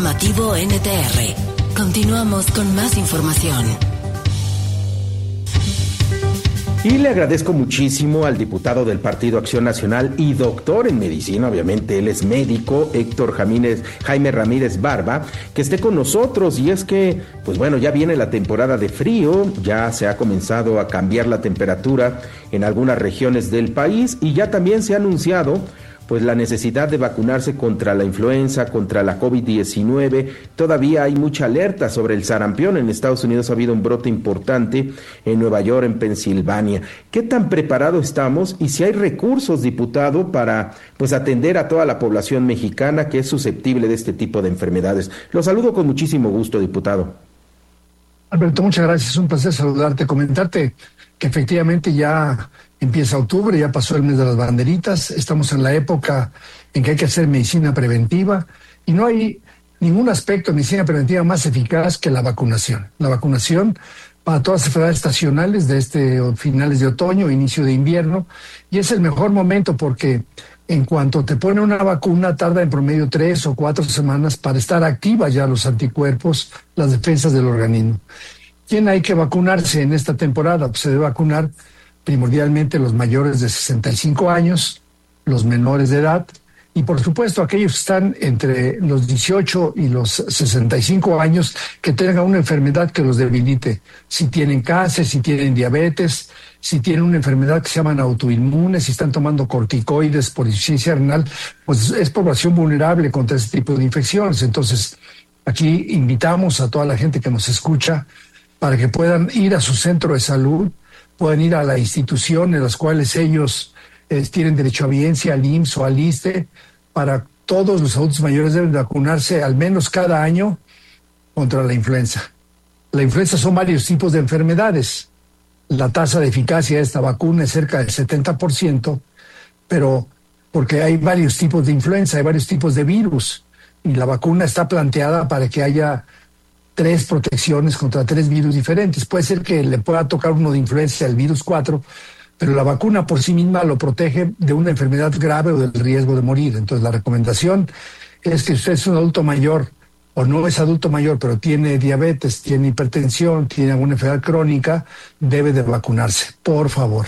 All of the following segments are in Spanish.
Informativo NTR. Continuamos con más información. Y le agradezco muchísimo al diputado del Partido Acción Nacional y doctor en medicina, obviamente él es médico, Héctor Jaime Ramírez Barba, que esté con nosotros. Y es que, pues bueno, ya viene la temporada de frío, ya se ha comenzado a cambiar la temperatura en algunas regiones del país y ya también se ha anunciado pues la necesidad de vacunarse contra la influenza, contra la COVID-19. Todavía hay mucha alerta sobre el sarampión. En Estados Unidos ha habido un brote importante en Nueva York, en Pensilvania. ¿Qué tan preparados estamos? Y si hay recursos, diputado, para pues atender a toda la población mexicana que es susceptible de este tipo de enfermedades. Lo saludo con muchísimo gusto, diputado. Alberto, muchas gracias. Es un placer saludarte, comentarte que efectivamente ya empieza octubre, ya pasó el mes de las banderitas, estamos en la época en que hay que hacer medicina preventiva y no hay ningún aspecto de medicina preventiva más eficaz que la vacunación. La vacunación para todas las enfermedades estacionales de finales de otoño, inicio de invierno, y es el mejor momento porque en cuanto te ponen una vacuna tarda en promedio 3 o 4 semanas para estar activas ya los anticuerpos, las defensas del organismo. ¿Quién hay que vacunarse en esta temporada? Pues se debe vacunar primordialmente los mayores de 65 años, los menores de edad y por supuesto aquellos que están entre los 18 y los 65 años que tengan una enfermedad que los debilite. Si tienen cáncer, si tienen diabetes, si tienen una enfermedad que se llaman autoinmunes, si están tomando corticoides por insuficiencia renal, pues es población vulnerable contra ese tipo de infecciones. Entonces, aquí invitamos a toda la gente que nos escucha para que puedan ir a su centro de salud, pueden ir a la institución en las cuales ellos tienen derecho a biencia, al IMSS o al ISSSTE. Para todos los adultos mayores deben vacunarse al menos cada año contra la influenza. La influenza son varios tipos de enfermedades. La tasa de eficacia de esta vacuna es cerca del 70%, pero porque hay varios tipos de influenza, hay varios tipos de virus, y la vacuna está planteada para que haya 3 protecciones contra 3 virus diferentes. Puede ser que le pueda tocar uno de influenza, el virus 4, pero la vacuna por sí misma lo protege de una enfermedad grave o del riesgo de morir. Entonces la recomendación es que usted es un adulto mayor o no es adulto mayor, pero tiene diabetes, tiene hipertensión, tiene alguna enfermedad crónica, debe de vacunarse, por favor.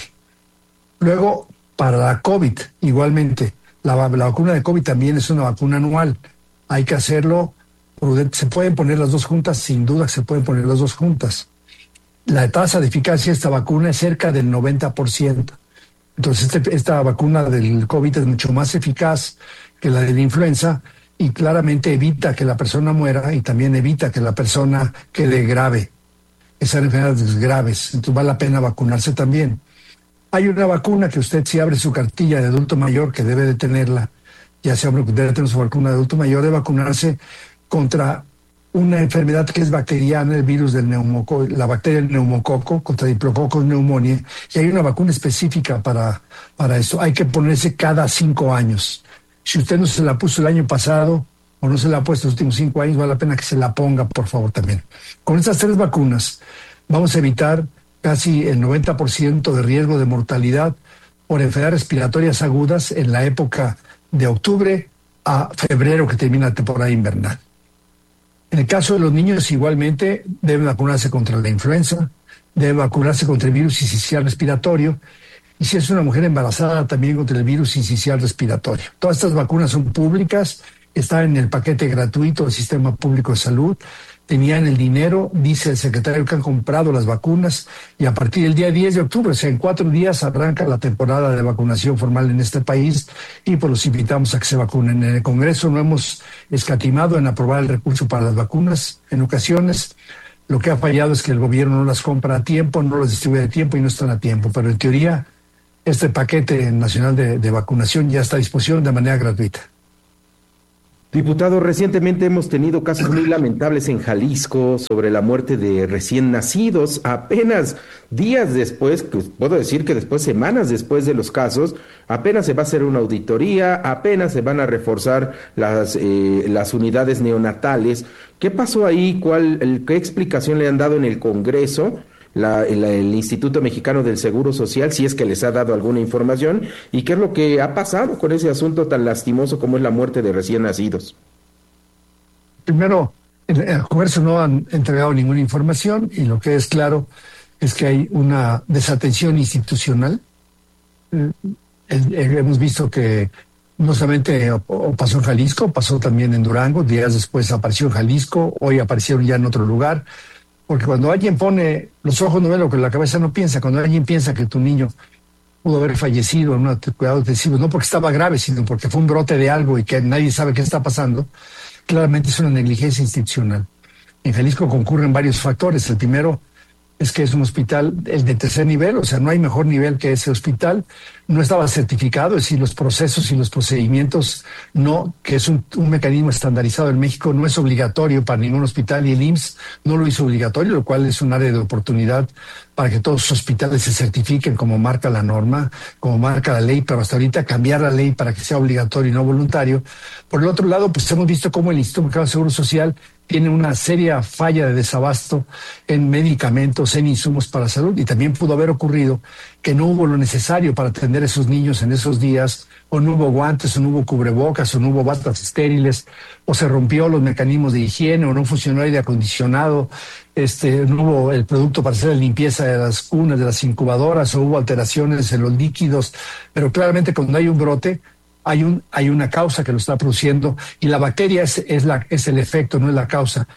Luego, para la COVID, igualmente, la vacuna de COVID también es una vacuna anual. Hay que hacerlo prudente. Se pueden poner las dos juntas, sin duda se pueden poner las dos juntas. La tasa de eficacia de esta vacuna es cerca del 90%. Entonces esta vacuna del COVID es mucho más eficaz que la de la influenza y claramente evita que la persona muera y también evita que la persona quede grave. Esas enfermedades graves. Entonces vale la pena vacunarse también. Hay una vacuna que usted, si abre su cartilla de adulto mayor, que debe de tenerla, ya sea hombre que debe tener su vacuna de adulto mayor, debe vacunarse contra una enfermedad que es bacteriana, el virus del neumococo, la bacteria del neumococo, contra Diplococos pneumoniae, y hay una vacuna específica para eso. Hay que ponerse cada 5 años. Si usted no se la puso el año pasado o no se la ha puesto los últimos 5 años, vale la pena que se la ponga, por favor, también. Con estas 3 vacunas vamos a evitar casi el 90% de riesgo de mortalidad por enfermedades respiratorias agudas en la época de octubre a febrero, que termina la temporada invernal. En el caso de los niños, igualmente, deben vacunarse contra la influenza, deben vacunarse contra el virus sincicial respiratorio, y si es una mujer embarazada, también contra el virus sincicial respiratorio. Todas estas vacunas son públicas, están en el paquete gratuito del Sistema Público de Salud, tenían el dinero, dice el secretario, que han comprado las vacunas, y a partir del día 10 de octubre, o sea, en 4 días, arranca la temporada de vacunación formal en este país, y pues los invitamos a que se vacunen. En el Congreso no hemos escatimado en aprobar el recurso para las vacunas. En ocasiones, lo que ha fallado es que el gobierno no las compra a tiempo, no las distribuye a tiempo y no están a tiempo, pero en teoría, este paquete nacional de vacunación ya está a disposición de manera gratuita. Diputado, recientemente hemos tenido casos muy lamentables en Jalisco sobre la muerte de recién nacidos. Apenas días después, pues puedo decir que después, semanas después de los casos, apenas se va a hacer una auditoría, apenas se van a reforzar las unidades neonatales. ¿Qué pasó ahí? ¿Qué explicación le han dado en el Congreso? El Instituto Mexicano del Seguro Social, si es que les ha dado alguna información, y qué es lo que ha pasado con ese asunto tan lastimoso como es la muerte de recién nacidos. Primero, el comercio no han entregado ninguna información y lo que es claro es que hay una desatención institucional. Hemos visto que no solamente pasó en Jalisco, pasó también en Durango, días después apareció en Jalisco, hoy aparecieron ya en otro lugar, porque cuando alguien pone los ojos no ven lo que la cabeza no piensa, cuando alguien piensa que tu niño pudo haber fallecido en un cuidado intensivo, no porque estaba grave, sino porque fue un brote de algo y que nadie sabe qué está pasando, claramente es una negligencia institucional. En Jalisco concurren varios factores. El primero es que es un hospital, el de tercer nivel, o sea, no hay mejor nivel que ese hospital. No estaba certificado, es decir, los procesos y los procedimientos, no, que es un mecanismo estandarizado en México, no es obligatorio para ningún hospital y el IMSS no lo hizo obligatorio, lo cual es un área de oportunidad para que todos los hospitales se certifiquen como marca la norma, como marca la ley, pero hasta ahorita cambiar la ley para que sea obligatorio y no voluntario. Por el otro lado, pues hemos visto cómo el Instituto Mexicano de Seguro Social tiene una seria falla de desabasto en medicamentos, en insumos para salud, y también pudo haber ocurrido que no hubo lo necesario para atender a esos niños en esos días, o no hubo guantes, o no hubo cubrebocas, o no hubo batas estériles, o se rompió los mecanismos de higiene, o no funcionó el aire acondicionado, no hubo el producto para hacer la limpieza de las cunas, de las incubadoras, o hubo alteraciones en los líquidos, pero claramente cuando hay un brote, hay una causa que lo está produciendo y la bacteria es el efecto, no es la causa.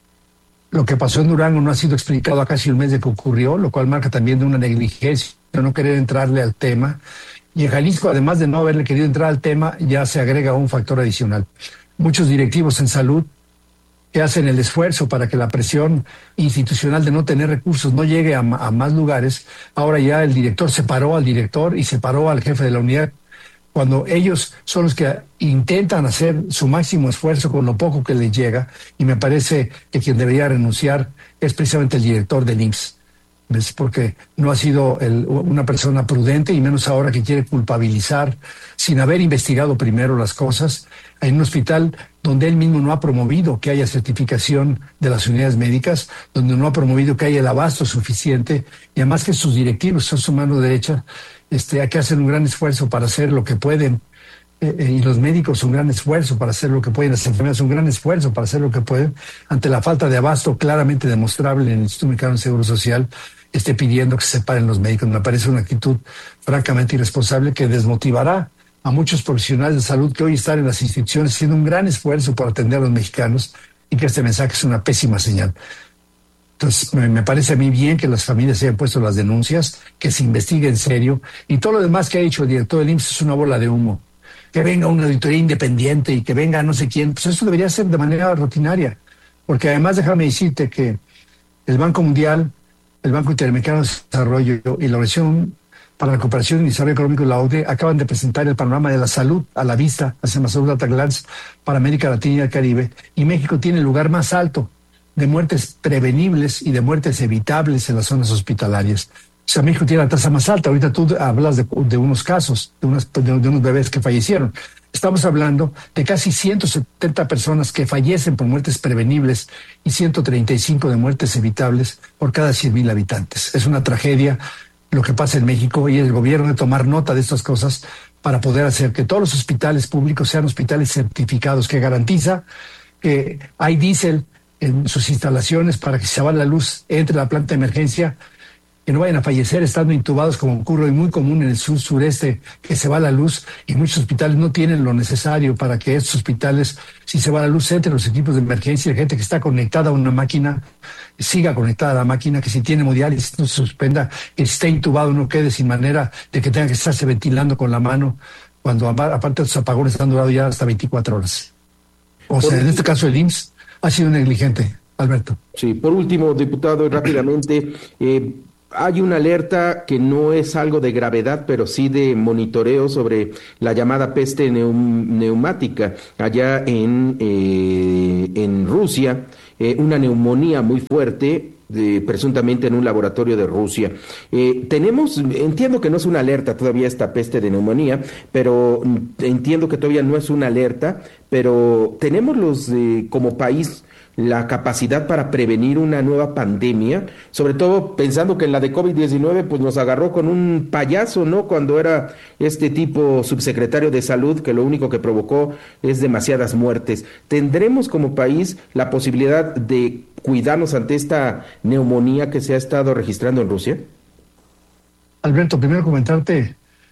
Lo que pasó en Durango no ha sido explicado a casi un mes de que ocurrió, lo cual marca también de una negligencia, de no querer entrarle al tema. Y en Jalisco, además de no haberle querido entrar al tema, ya se agrega un factor adicional. Muchos directivos en salud que hacen el esfuerzo para que la presión institucional de no tener recursos no llegue a más lugares, ahora ya el director separó al director y separó al jefe de la unidad, cuando ellos son los que intentan hacer su máximo esfuerzo con lo poco que les llega, y me parece que quien debería renunciar es precisamente el director del IMSS, ¿ves? Porque no ha sido una persona prudente, y menos ahora que quiere culpabilizar sin haber investigado primero las cosas, en un hospital donde él mismo no ha promovido que haya certificación de las unidades médicas, donde no ha promovido que haya el abasto suficiente, y además que sus directivos son su mano derecha. Hay que hacer un gran esfuerzo para hacer lo que pueden, y los médicos un gran esfuerzo para hacer lo que pueden, las enfermeras un gran esfuerzo para hacer lo que pueden, ante la falta de abasto claramente demostrable en el Instituto Mexicano de Seguro Social, pidiendo que se separen los médicos. Me parece una actitud francamente irresponsable que desmotivará a muchos profesionales de salud que hoy están en las instituciones haciendo un gran esfuerzo por atender a los mexicanos, y que este mensaje es una pésima señal. Entonces, me parece a mí bien que las familias hayan puesto las denuncias, que se investigue en serio, y todo lo demás que ha dicho el director del IMSS es una bola de humo. Que venga una auditoría independiente y que venga no sé quién, pues eso debería ser de manera rutinaria, porque además déjame decirte que el Banco Mundial, el Banco Interamericano de Desarrollo y la Organización para la Cooperación y Desarrollo Económico, la OCDE, acaban de presentar el panorama de la salud a la vista, hacia la salud at a glance para América Latina y el Caribe, y México tiene el lugar más alto de muertes prevenibles y de muertes evitables en las zonas hospitalarias. O sea, México tiene la tasa más alta. Ahorita tú hablas de unos casos, de unos bebés que fallecieron. Estamos hablando de casi 170 personas que fallecen por muertes prevenibles y 135 de muertes evitables por cada 100,000 habitantes. Es una tragedia lo que pasa en México, y el gobierno debe tomar nota de estas cosas para poder hacer que todos los hospitales públicos sean hospitales certificados, que garantiza que hay diésel en sus instalaciones para que si se va la luz entre la planta de emergencia, que no vayan a fallecer estando intubados, como ocurre muy común en el sureste, que se va la luz y muchos hospitales no tienen lo necesario para que estos hospitales, si se va la luz, entre los equipos de emergencia, la gente que está conectada a una máquina siga conectada a la máquina, que si tiene hemodiálisis no se suspenda, que si está intubado no quede sin manera de que tenga que estarse ventilando con la mano, cuando aparte de los apagones han durado ya hasta 24 horas. O sea, en este caso el IMSS ha sido negligente, Alberto. Sí, por último, diputado, rápidamente, hay una alerta que no es algo de gravedad, pero sí de monitoreo sobre la llamada peste neumática allá en Rusia, una neumonía muy fuerte, presuntamente en un laboratorio de Rusia. Entiendo que no es una alerta todavía esta peste de neumonía, pero entiendo que todavía no es una alerta, pero tenemos como país la capacidad para prevenir una nueva pandemia, sobre todo pensando que en la de COVID-19 pues nos agarró con un payaso, ¿no? Cuando era este tipo subsecretario de salud, que lo único que provocó es demasiadas muertes. ¿Tendremos como país la posibilidad de cuidarnos ante esta neumonía que se ha estado registrando en Rusia? Alberto, primero comentarte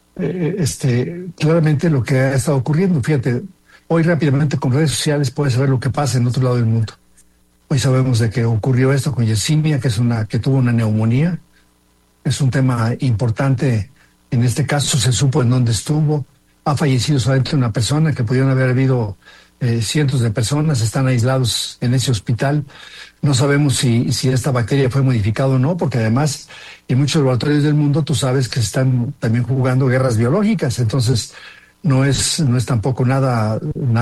claramente lo que ha estado ocurriendo. Fíjate, hoy rápidamente con redes sociales puedes saber lo que pasa en otro lado del mundo. Hoy sabemos de que ocurrió esto con Yesenia, que tuvo una neumonía. Es un tema importante. En este caso se supo en dónde estuvo. Ha fallecido solamente una persona, que pudieron haber habido cientos de personas, están aislados en ese hospital. No sabemos si esta bacteria fue modificada o no, porque además en muchos laboratorios del mundo tú sabes que se están también jugando guerras biológicas. Entonces no es tampoco nada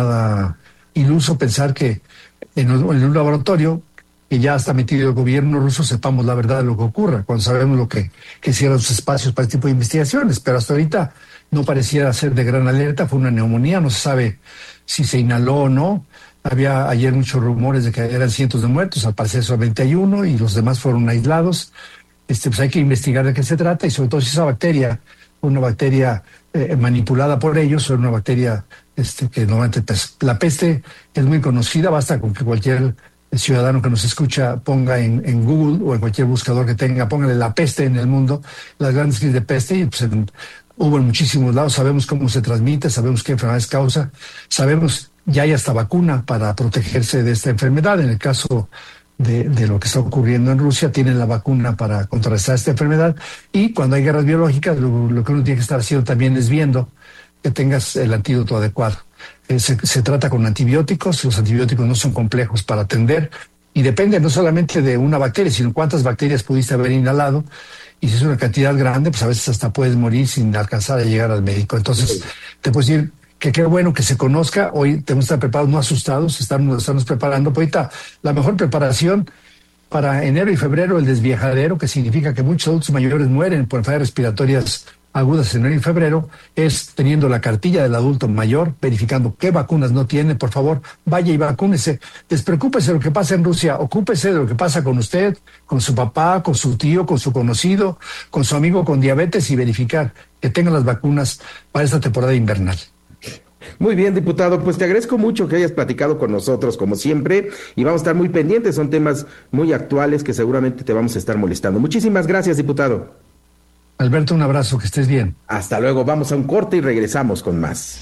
iluso pensar que en un laboratorio que ya está metido el gobierno ruso sepamos la verdad de lo que ocurra, cuando sabemos lo que cierran los espacios para este tipo de investigaciones. Pero hasta ahorita no pareciera ser de gran alerta. Fue una neumonía, no se sabe si se inhaló o no. Había ayer muchos rumores de que eran cientos de muertos, al parecer solamente hay uno y los demás fueron aislados. Pues hay que investigar de qué se trata, y sobre todo si esa bacteria fue una bacteria manipulada por ellos, o una bacteria que normalmente la peste es muy conocida. Basta con que cualquier ciudadano que nos escucha ponga en Google o en cualquier buscador que tenga, póngale la peste en el mundo, las grandes crisis de peste, y pues hubo en muchísimos lados. Sabemos cómo se transmite, sabemos qué enfermedades causa, sabemos ya hay hasta vacuna para protegerse de esta enfermedad. En el caso de lo que está ocurriendo en Rusia, tienen la vacuna para contrarrestar esta enfermedad. Y cuando hay guerras biológicas, lo que uno tiene que estar haciendo también es viendo que tengas el antídoto adecuado. Se trata con antibióticos. Los antibióticos no son complejos para atender y depende no solamente de una bacteria, sino cuántas bacterias pudiste haber inhalado. Y si es una cantidad grande, pues a veces hasta puedes morir sin alcanzar a llegar al médico. Entonces, te puedo decir que qué bueno que se conozca. Hoy tenemos que estar preparados, no asustados, estamos preparando. Pero ahorita la mejor preparación para enero y febrero, el desviajadero, que significa que muchos adultos mayores mueren por enfermedades respiratorias agudas en enero y febrero, es teniendo la cartilla del adulto mayor, verificando qué vacunas no tiene. Por favor, vaya y vacúnese. Despreocúpese de lo que pasa en Rusia, ocúpese de lo que pasa con usted, con su papá, con su tío, con su conocido, con su amigo con diabetes, y verificar que tengan las vacunas para esta temporada invernal. Muy bien, diputado, pues te agradezco mucho que hayas platicado con nosotros, como siempre, y vamos a estar muy pendientes. Son temas muy actuales que seguramente te vamos a estar molestando. Muchísimas gracias, diputado. Alberto, un abrazo, que estés bien. Hasta luego, vamos a un corte y regresamos con más.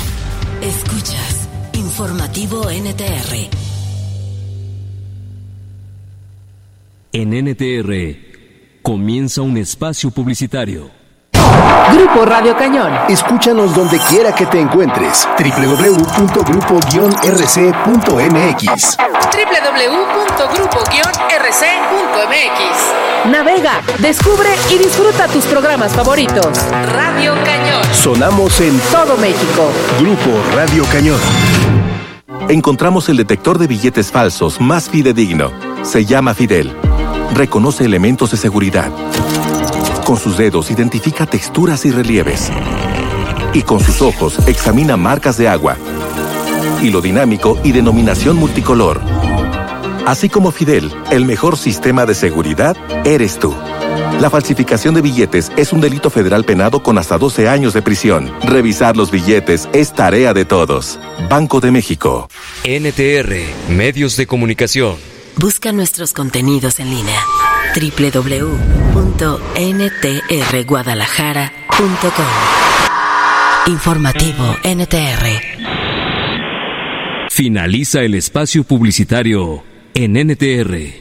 Escuchas Informativo NTR. En NTR comienza un espacio publicitario. Grupo Radio Cañón. Escúchanos donde quiera que te encuentres. www.grupo-rc.mx. www.grupo-rc.mx. Navega, descubre y disfruta tus programas favoritos. Radio Cañón. Sonamos en todo México. Grupo Radio Cañón. Encontramos el detector de billetes falsos más fidedigno. Se llama Fidel. Reconoce elementos de seguridad. Con sus dedos identifica texturas y relieves. Y con sus ojos examina marcas de agua, hilo dinámico y denominación multicolor. Así como Fidel, el mejor sistema de seguridad eres tú. La falsificación de billetes es un delito federal penado con hasta 12 años de prisión. Revisar los billetes es tarea de todos. Banco de México. NTR, Medios de Comunicación. Busca nuestros contenidos en línea. www.ntrguadalajara.com. Informativo NTR. Finaliza el espacio publicitario en NTR.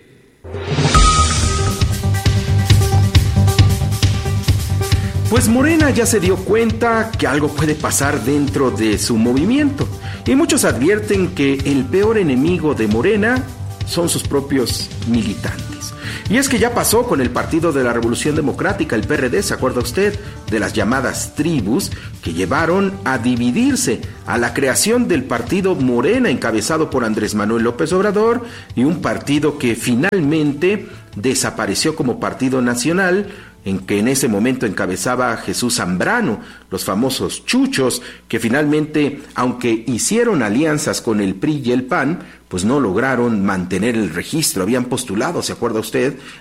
Pues Morena ya se dio cuenta que algo puede pasar dentro de su movimiento, y muchos advierten que el peor enemigo de Morena son sus propios militantes. Y es que ya pasó con el Partido de la Revolución Democrática, el PRD, ¿se acuerda usted? De las llamadas tribus que llevaron a dividirse, a la creación del partido Morena, encabezado por Andrés Manuel López Obrador, y un partido que finalmente desapareció como partido nacional, en que en ese momento encabezaba Jesús Zambrano, los famosos chuchos, que finalmente, aunque hicieron alianzas con el PRI y el PAN, pues no lograron mantener el registro. Habían postulado, ¿se acuerda usted?,